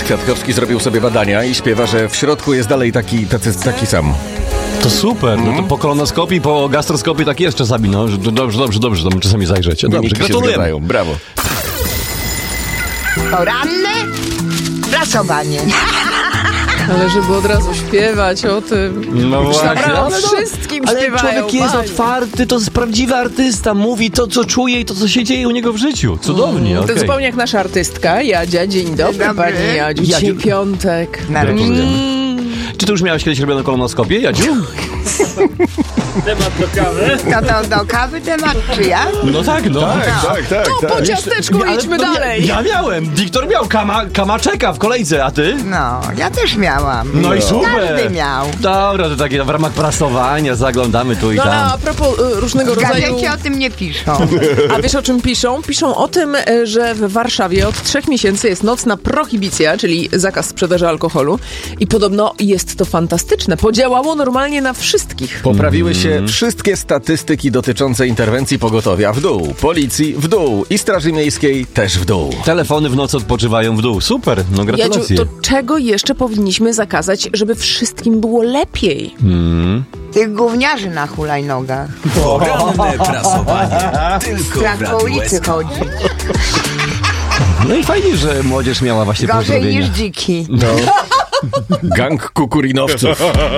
Kwiatkowski zrobił sobie badania i śpiewa, że w środku jest dalej taki sam. To super, no to po kolonoskopii, po gastroskopii tak jest czasami, no, że dobrze, to my czasami zajrzeć. Dobrze, gratulujemy. Brawo. Poranne prasowanie. Ale żeby od razu śpiewać o tym. No właśnie. Wszystkim Ale śpiewają. człowiek jest otwarty, to jest prawdziwy artysta, mówi to, co czuje i to, co się dzieje u niego w życiu. Cudownie, To okej. zupełnie jak nasza artystka, Jadzia. Dzień dobry, Dzień dobry. pani Jadziu. Dzisiaj piątek. Czy ty już miałeś kiedyś robioną kolonoskopię, Jadziu? Temat do kawy. To do kawy temat, czy ja? No tak, no. Tak. Po ciasteczku idźmy dalej. Ja miałem, Wiktor miał kamaczeka w kolejce, a ty? No, ja też miałam. No i super. Każdy miał. Dobra, to takie w ramach prasowania zaglądamy tu i No ale tam. a propos różnego W rodzaju... gazecie o tym nie piszą. A wiesz o czym piszą? Piszą o tym, że w Warszawie od 3 miesięcy jest nocna prohibicja, czyli zakaz sprzedaży alkoholu i podobno jest to fantastyczne. Podziałało normalnie na wszystkich. Poprawiły się wszystkie statystyki dotyczące interwencji pogotowia w dół, policji w dół i Straży Miejskiej też w dół. Telefony w nocy odpoczywają w dół. Super, no gratulacje. Jadziu, to czego jeszcze powinniśmy zakazać, żeby wszystkim było lepiej? Tych gówniarzy na hulajnogach. Poranne prasowanie. Tylko w Strach po Radiu ulicy SK. chodzi. No i fajnie, że młodzież miała właśnie Gorzej pozdrowienia. niż dziki. Gang kukurinowców.